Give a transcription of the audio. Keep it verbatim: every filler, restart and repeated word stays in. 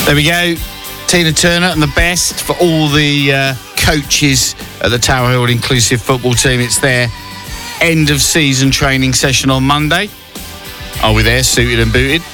There we go. Tina Turner and the best for all the uh, coaches at the Tower Hill Inclusive Football Team. It's their end of season training session on Monday. Are we there, suited and booted?